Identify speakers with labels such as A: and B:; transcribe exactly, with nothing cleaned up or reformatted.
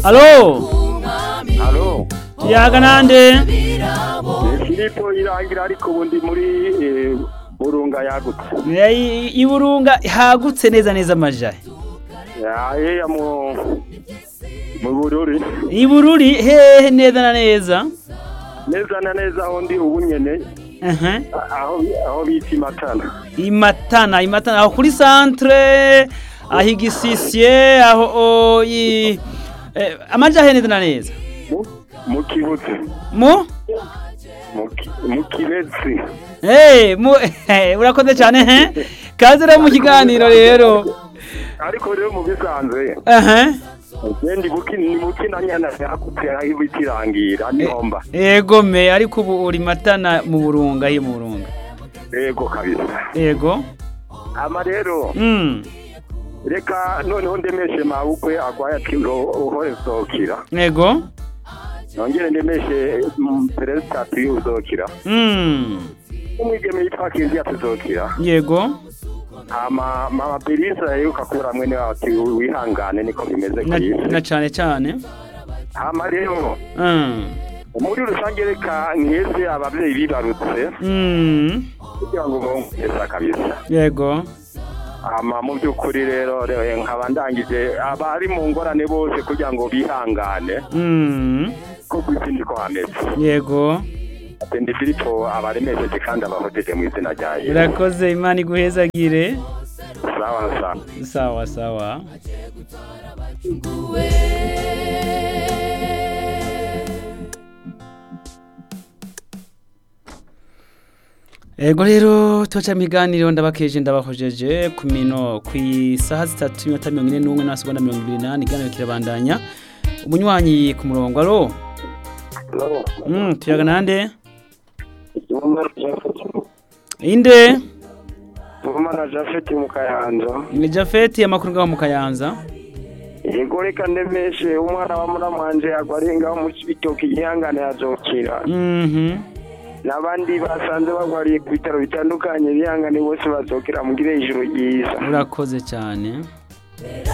A: Alo,
B: Halo.
A: tuyaga nande?
B: Filipo irangira ariko ubundi muri eh, Burunga yagutse.
A: I- Iburunga hagutse neza neza amajahe.
B: Yaye ya mu mu Bururi.
A: Ibururi hehe neza na neza.
B: Neza na neza aho ndi ubu nyene.
A: Aha.
B: Aho aho bita Imatana.
A: Imatana, imatana aho kuri centre, aho igisisye, aho o, i eh, amajahe neza na neza.
B: Mu mu Kibuze.
A: Mu
B: Mu Ki- mu Kibezi.
A: Eh, mu eh, urakoze cyane he. Kaze rero mu kiganiro rero.
B: Ariko rero mu bisanzwe.
A: Aha.
B: Ndi bukini mukina nyana yakutse aho bitirangira nihomba.
A: Yego me ariko ubu uri matana mu Burunga hi mu Burunga.
B: Yego kabisa.
A: Yego.
B: Ama rero
A: Mm.
B: reka noneho ndemeshe mabukwe agwaya kiro uhorezokira.
A: Yego.
B: Nongere ndemeshe mm, perezida ati uzokira.
A: Mm.
B: Umwigeme yitwa Kinzi atuzokira.
A: Yego.
B: Ama mama Belisa yuka kura mwene ati wihangane niko bimeze
A: Na,
B: kuri.
A: na cyane cyane.
B: Ama rero
A: Mm.
B: muri rusange reka nkeze abavyeyi bibarutse
A: Mm.
B: kugira ngo bongeza kabisa.
A: Yego.
B: Ama mu by'ukuri rero rero nkaba ndangije abari mu ngorane bose kugira ngo bihangane
A: Mm.
B: ko kwizindi ko hameze.
A: Yego.
B: Atendi Filipo abaremesheje kandi abahojeje mu izina rya Yesu.
A: Urakoze Imana iguhezagire.
B: Sawa sawa.
A: Sawa sawa. Ego rero tuacha miganiro ndabakeje ndabahojeje ku mino ku isaha zitatu n'iminota mirongo ine n'umwe n'amasegonda mirongo ibiri n'ane iganiro kirabandanya. Umunywanyi ku murongo alo.
B: Hello.
A: Mm, tuyaga nande?
B: Mama Jafet.
A: Inde?
B: Mama Jafet mu Kayanza.
A: Ni Jafeti amakuru ngaho mu Kayanza.
B: Yego reka ndemeshe umwana wa muramwanje agwarenga mu bitoki gihangane yazokira.
A: Mhm.
B: Nabandi basanze bagwariye ku bitaro bitandukanye bihangane bose bazokira mugire ijuru ryiza.
A: Urakoze cyane.